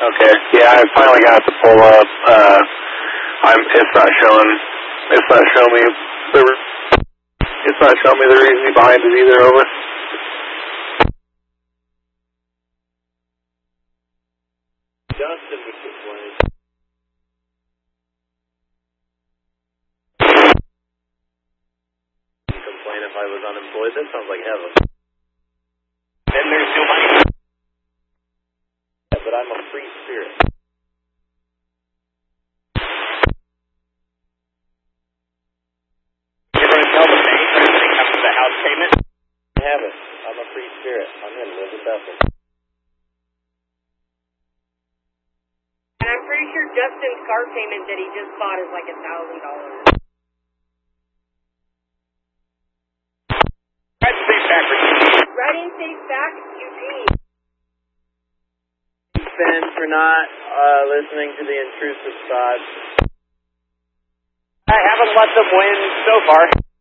Okay. Yeah, I finally got to pull up. It's not showing me the reason behind it either. Over. Justin would complain. Complain if I was unemployed. That sounds like heaven. Then there's no money. Yeah, but I'm a free spirit. You're going to tell the bank when it comes to the house payment? I have it. I'm a free spirit. I'm going to live with Bethel. And I'm pretty sure Justin's car payment that he just bought is like $1,000. Ride safe back, Eugene. Riding safe back, Eugene. Ben, for not listening to the intrusive thoughts. I haven't let them win so far.